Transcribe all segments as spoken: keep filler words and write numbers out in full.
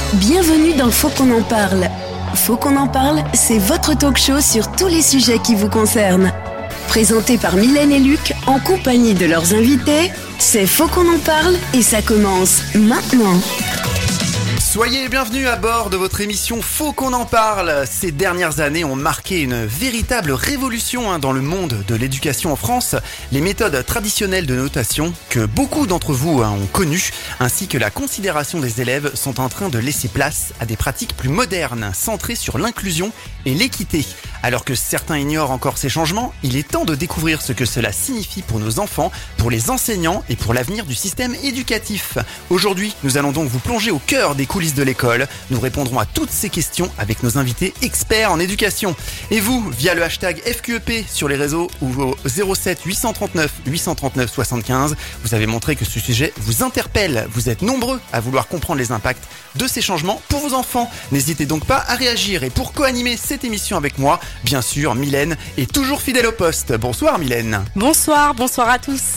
Bienvenue dans Faut qu'on en parle. Faut qu'on en parle, c'est votre talk show sur tous les sujets qui vous concernent. Présenté par Mylène et Luc en compagnie de leurs invités, c'est Faut qu'on en parle et ça commence maintenant. Soyez bienvenus à bord de votre émission Faut qu'on en parle. Ces dernières années ont marqué une véritable révolution dans le monde de l'éducation en France. Les méthodes traditionnelles de notation que beaucoup d'entre vous ont connues, ainsi que la considération des élèves, sont en train de laisser place à des pratiques plus modernes, centrées sur l'inclusion et l'équité. Alors que certains ignorent encore ces changements, il est temps de découvrir ce que cela signifie pour nos enfants, pour les enseignants et pour l'avenir du système éducatif. Aujourd'hui, nous allons donc vous plonger au cœur des coulisses de l'école. Nous répondrons à toutes ces questions avec nos invités experts en éducation. Et vous, via le hashtag F Q E P sur les réseaux ou au zéro sept huit cent trente-neuf huit cent trente-neuf soixante-quinze, vous avez montré que ce sujet vous interpelle. Vous êtes nombreux à vouloir comprendre les impacts de ces changements pour vos enfants. N'hésitez donc pas à réagir. Et pour co-animer cette émission avec moi, bien sûr, Mylène est toujours fidèle au poste. Bonsoir Mylène. Bonsoir, bonsoir à tous.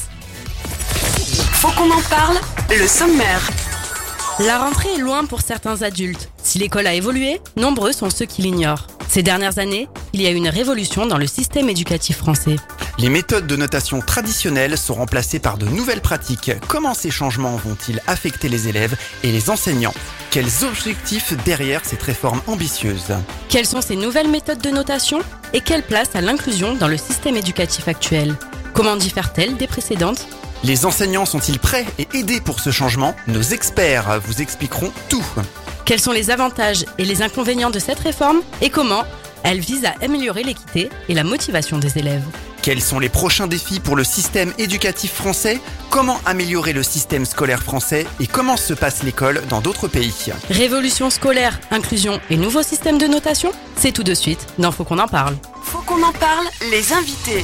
Faut qu'on en parle, le sommaire. La rentrée est loin pour certains adultes. Si l'école a évolué, nombreux sont ceux qui l'ignorent. Ces dernières années, il y a eu une révolution dans le système éducatif français. Les méthodes de notation traditionnelles sont remplacées par de nouvelles pratiques. Comment ces changements vont-ils affecter les élèves et les enseignants ? Quels objectifs derrière cette réforme ambitieuse ? Quelles sont ces nouvelles méthodes de notation et quelle place a l'inclusion dans le système éducatif actuel ? Comment diffèrent-elles des précédentes ? Les enseignants sont-ils prêts et aidés pour ce changement ? Nos experts vous expliqueront tout. Quels sont les avantages et les inconvénients de cette réforme et comment elle vise à améliorer l'équité et la motivation des élèves ? Quels sont les prochains défis pour le système éducatif français ? Comment améliorer le système scolaire français et comment se passe l'école dans d'autres pays ? Révolution scolaire, inclusion et nouveau système de notation ? C'est tout de suite dans Faut qu'on en parle. Faut qu'on en parle, les invités.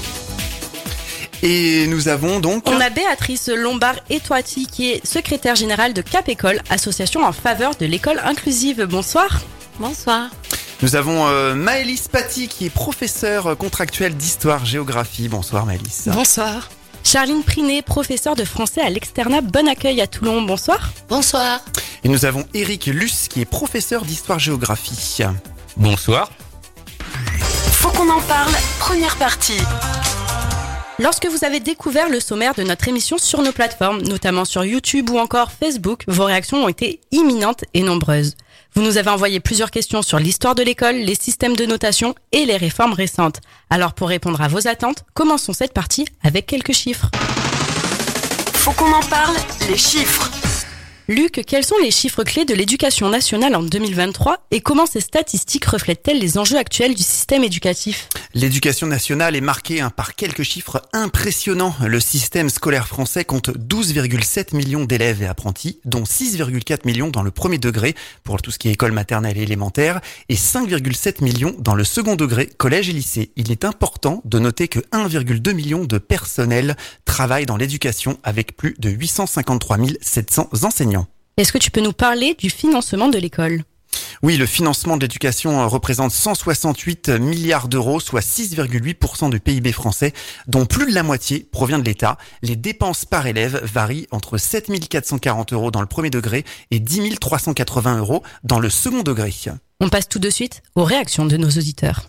Et nous avons donc... On a Béatrice Lombard-Etoiti qui est secrétaire générale de Cap École, association en faveur de l'école inclusive. Bonsoir. Bonsoir. Nous avons euh, Maëlys Paty qui est professeure contractuelle d'histoire-géographie. Bonsoir Maëlys. Bonsoir. Charline Prinet, professeure de français à l'externat Bon Accueil à Toulon. Bonsoir. Bonsoir. Et nous avons Éric Luce qui est professeur d'histoire-géographie. Bonsoir. Faut qu'on en parle, première partie. Lorsque vous avez découvert le sommaire de notre émission sur nos plateformes, notamment sur YouTube ou encore Facebook, vos réactions ont été imminentes et nombreuses. Vous nous avez envoyé plusieurs questions sur l'histoire de l'école, les systèmes de notation et les réformes récentes. Alors pour répondre à vos attentes, commençons cette partie avec quelques chiffres. Faut qu'on en parle, les chiffres. Luc, quels sont les chiffres clés de l'éducation nationale en deux mille vingt-trois et comment ces statistiques reflètent-elles les enjeux actuels du système éducatif ? L'éducation nationale est marquée hein, par quelques chiffres impressionnants. Le système scolaire français compte douze virgule sept millions d'élèves et apprentis, dont six virgule quatre millions dans le premier degré pour tout ce qui est école maternelle et élémentaire et cinq virgule sept millions dans le second degré, collège et lycée. Il est important de noter que un virgule deux million de personnels travaillent dans l'éducation avec plus de huit cent cinquante-trois mille sept cents enseignants. Est-ce que tu peux nous parler du financement de l'école ? Oui, le financement de l'éducation représente cent soixante-huit milliards d'euros, soit six virgule huit pour cent du P I B français, dont plus de la moitié provient de l'État. Les dépenses par élève varient entre sept mille quatre cent quarante euros dans le premier degré et dix mille trois cent quatre-vingts euros dans le second degré. On passe tout de suite aux réactions de nos auditeurs.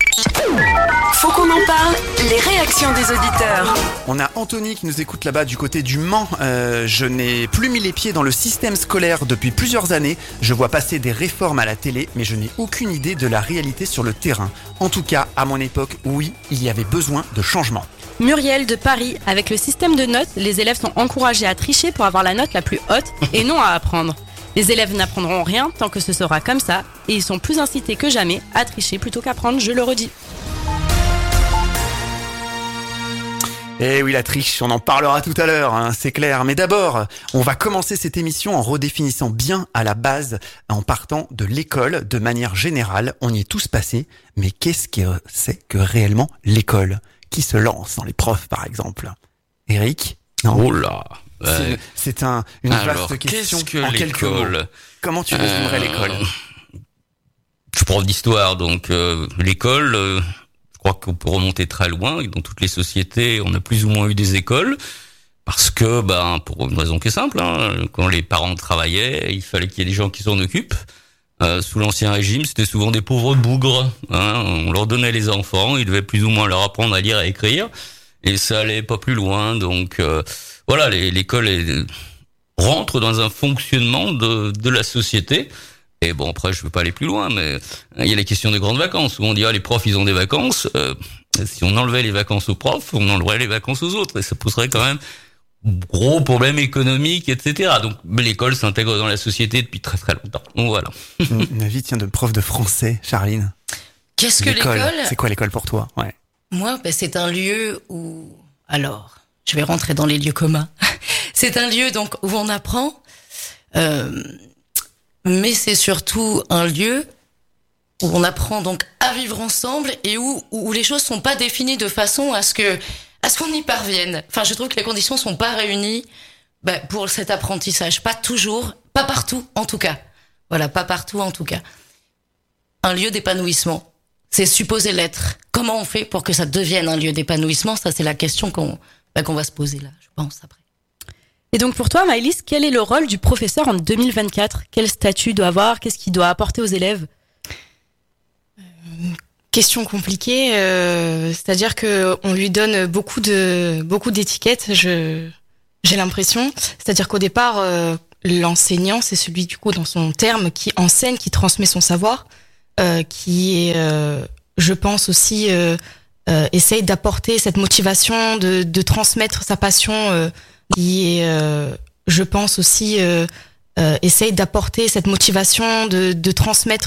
Faut qu'on en parle, les réactions des auditeurs. On a Anthony qui nous écoute là-bas du côté du Mans. Euh, je n'ai plus mis les pieds dans le système scolaire depuis plusieurs années. Je vois passer des réformes à la télé, mais je n'ai aucune idée de la réalité sur le terrain. En tout cas, à mon époque, oui, il y avait besoin de changement. Muriel de Paris, avec le système de notes, les élèves sont encouragés à tricher pour avoir la note la plus haute et non à apprendre. Les élèves n'apprendront rien tant que ce sera comme ça et ils sont plus incités que jamais à tricher plutôt qu'apprendre, je le redis. Eh oui, la triche, on en parlera tout à l'heure, hein, c'est clair. Mais d'abord, on va commencer cette émission en redéfinissant bien à la base, en partant de l'école de manière générale. On y est tous passés, mais qu'est-ce que c'est que réellement l'école ? Qui se lance dans les profs, par exemple ? Éric ? Non. Oh là C'est, c'est un, une Alors, vaste question. Qu'est-ce que en quelques mots. l'école ? Comment tu résumerais euh, l'école ? Je suis prof d'histoire, donc euh, l'école, euh, je crois qu'on peut remonter très loin. Dans toutes les sociétés, on a plus ou moins eu des écoles. Parce que, ben, pour une raison qui est simple, hein, quand les parents travaillaient, il fallait qu'il y ait des gens qui s'en occupent. Euh, sous l'Ancien Régime, c'était souvent des pauvres bougres. Hein, on leur donnait les enfants, ils devaient plus ou moins leur apprendre à lire et à écrire, et ça allait pas plus loin. Donc, euh, voilà, les, l'école est, rentre dans un fonctionnement de, de la société. Et bon, après, je veux pas aller plus loin, mais il y a les questions des grandes vacances, où on dit, ah, les profs, ils ont des vacances. Euh, si on enlevait les vacances aux profs, on enleverait les vacances aux autres, et ça poserait quand même gros problèmes économiques, et cetera. Donc, l'école s'intègre dans la société depuis très très longtemps. Donc voilà. Ma vie tient de prof de français, Charline. Qu'est-ce que l'école, l'école C'est quoi l'école pour toi? Ouais. Moi, ben, c'est un lieu où... Alors, je vais rentrer dans les lieux communs. C'est un lieu donc où on apprend... Euh... Mais c'est surtout un lieu où on apprend donc à vivre ensemble et où, où les choses sont pas définies de façon à ce que, à ce qu'on y parvienne. Enfin, je trouve que les conditions sont pas réunies, bah, pour cet apprentissage. Pas toujours, pas partout, en tout cas. Voilà, pas partout, en tout cas. Un lieu d'épanouissement. C'est supposé l'être. Comment on fait pour que ça devienne un lieu d'épanouissement? Ça, c'est la question qu'on, bah, qu'on va se poser là, je pense, après. Et donc pour toi, Maëlys, quel est le rôle du professeur en deux mille vingt-quatre? Quel statut doit avoir? Qu'est-ce qu'il doit apporter aux élèves? euh, Question compliquée, euh, c'est-à-dire que on lui donne beaucoup de beaucoup d'étiquettes. Je j'ai l'impression, c'est-à-dire qu'au départ, euh, l'enseignant, c'est celui du coup dans son terme qui enseigne, qui transmet son savoir, euh, qui est, euh, je pense aussi, euh, euh, essaye d'apporter cette motivation, de, de transmettre sa passion. Euh, qui est, euh, je pense aussi, euh, euh, essaye d'apporter cette motivation, de, de transmettre